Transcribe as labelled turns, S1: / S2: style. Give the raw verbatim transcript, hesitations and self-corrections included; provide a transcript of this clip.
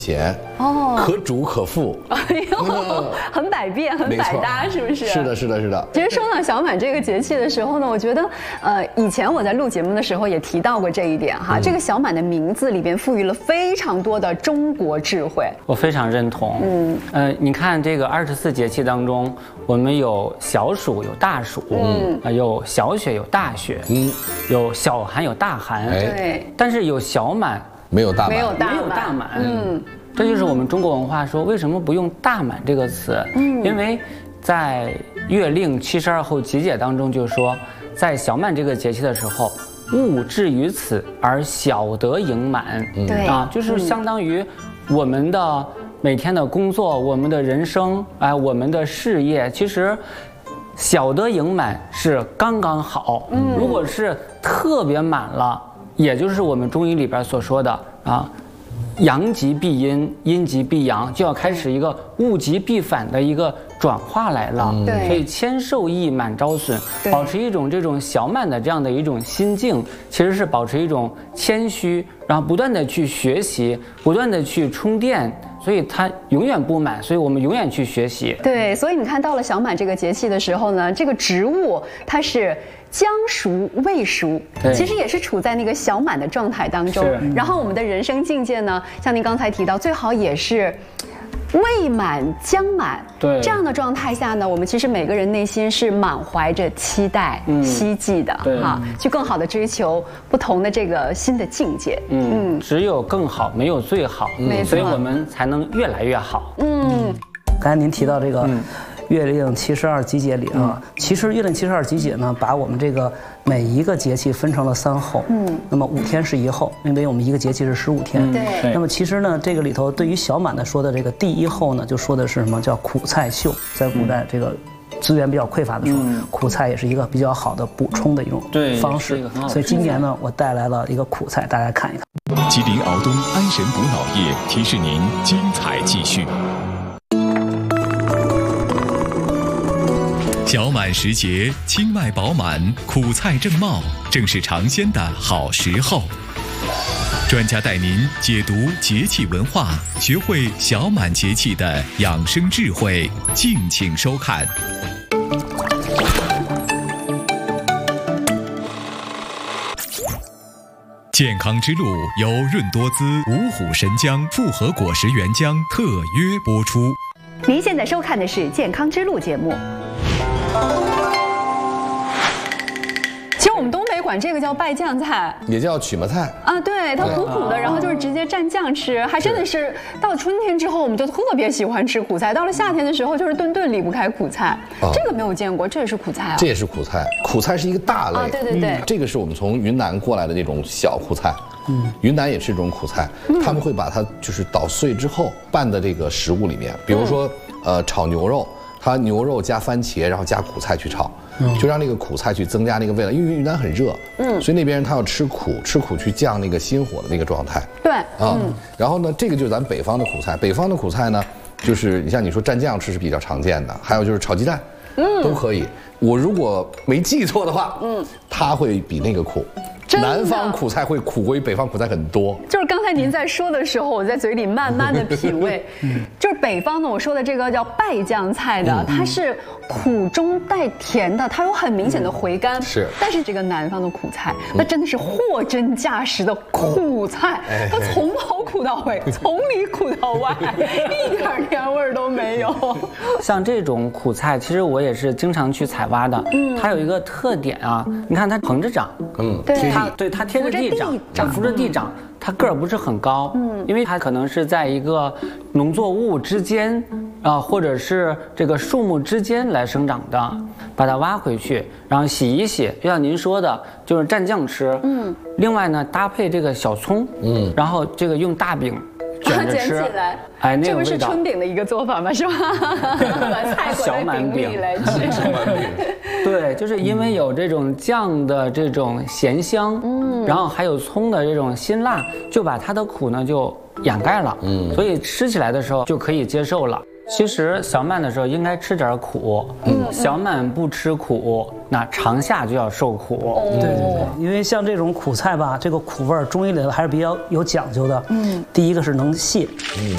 S1: 咸哦，可煮可复。
S2: 哎呦，很百变，很百搭，是不是？
S1: 是的，是的，是的。
S2: 其实说到小满这个节气的时候呢，我觉得，呃，以前我在录节目的时候也提到过这一点哈。嗯、这个小满的名字里边赋予了非常多的中国智慧。
S3: 我非常认同。嗯，呃，你看这个二十四节气当中，我们有小暑，有大暑，嗯，呃、有小雪，有大雪，嗯，有小寒，有大寒。
S2: 哎、对。
S3: 但是有小满。
S1: 没有大满，
S2: 没有大满，
S3: 没有大满，嗯，这就是我们中国文化说为什么不用大满这个词，嗯，因为在月令七十二候集解当中就说，在小满这个节气的时候，勿至于此而小得盈满，
S2: 对
S3: 啊，就是相当于我们的每天的工作，我们的人生，哎，我们的事业，其实。小得盈满是刚刚好，嗯，如果是特别满了。也就是我们中医里边所说的啊，阳极必阴，阴极必阳，就要开始一个物极必反的一个转化来了。
S2: 对，
S3: 所以谦受益，满招损，保持一种这种小满的这样的一种心境，其实是保持一种谦虚，然后不断的去学习，不断的去充电。所以它永远不满，所以我们永远去学习。
S2: 对，所以你看到了小满这个节气的时候呢，这个植物它是将熟未熟，其实也是处在那个小满的状态当中。然后我们的人生境界呢，像您刚才提到，最好也是未满将满，
S3: 对
S2: 这样的状态下呢，我们其实每个人内心是满怀着期待、嗯、希冀的哈，去更好的追求不同的这个新的境界。
S3: 嗯，嗯只有更好，没有最好，嗯、所以我们才能越来越好。
S2: 嗯，
S4: 刚才您提到这个。嗯月令七十二集解里啊，嗯、其实月令七十二集解呢，把我们这个每一个节气分成了三候，嗯，那么五天是一候，因为我们一个节气是十五天，
S2: 对。
S4: 那么其实呢，这个里头对于小满的说的这个第一候呢，就说的是什么叫苦菜秀，在古代这个资源比较匮乏的时候，嗯、苦菜也是一个比较好的补充的一种方式。所以今年呢，我带来了一个苦菜，大家看一看。
S5: 吉林敖东安神补脑液提示您精彩继续。小满时节，清脉饱满，苦菜正茂，正是尝鲜的好时候。专家带您解读节气文化，学会小满节气的养生智慧，敬请收看。健康之路由润多滋、五虎神姜复合果实原浆特约播出。
S2: 您现在收看的是《健康之路》节目。其实我们东北管这个叫败酱菜，
S1: 也叫曲麻菜
S2: 啊。对，它苦苦的，然后就是直接蘸酱吃，还真的是到春天之后，我们就特别喜欢吃苦菜。到了夏天的时候，就是顿顿离不开苦菜。这个没有见过，这也是苦菜啊。
S1: 这也是苦菜，苦菜是一个大类。
S2: 啊，对对对，
S1: 这个是我们从云南过来的那种小苦菜。嗯，云南也是一种苦菜，他们会把它就是捣碎之后拌的这个食物里面，比如说呃炒牛肉。它牛肉加番茄，然后加苦菜去炒，就让那个苦菜去增加那个味道。因为云南很热，嗯，所以那边人他要吃苦，吃苦去降那个心火的那个状态。
S2: 对，
S1: 啊，嗯、然后呢，这个就是咱北方的苦菜。北方的苦菜呢，就是你像你说蘸酱吃是比较常见的，还有就是炒鸡蛋，嗯，都可以。我如果没记错的话，嗯，它会比那个苦。南方苦菜会苦过于北方苦菜很多。
S2: 就是刚才您在说的时候，我在嘴里慢慢的品味。就是北方呢，我说的这个叫败酱菜的，它是苦中带甜的，它有很明显的回甘。
S1: 是。
S2: 但是这个南方的苦菜，那真的是货真价实的苦菜，它从头苦到尾，从里苦到外，一点甜味都没有。
S3: 像这种苦菜，其实我也是经常去采挖的。嗯。它有一个特点啊，你看它横着长，嗯，
S2: 对。
S3: 它对它贴着地长，长扶着地长，它个儿不是很高，嗯，因为它可能是在一个农作物之间，啊、呃，或者是这个树木之间来生长的，把它挖回去，然后洗一洗，就像您说的，就是蘸酱吃，嗯，另外呢搭配这个小葱，嗯，然后这个用大饼。卷着吃，
S2: 起来，
S3: 哎，那
S2: 这不是春饼的一个做法吗？是吧？把菜裹在饼里来吃。
S1: 小满饼。
S3: 对，就是因为有这种酱的这种咸香，嗯，然后还有葱的这种辛辣，就把它的苦呢就掩盖了，嗯，所以吃起来的时候就可以接受了。其实小满的时候应该吃点苦，嗯，小满不吃苦，那长夏就要受苦。
S4: 哦、对对对，因为像这种苦菜吧，这个苦味儿中医里头还是比较有讲究的。嗯，第一个是能泻，嗯，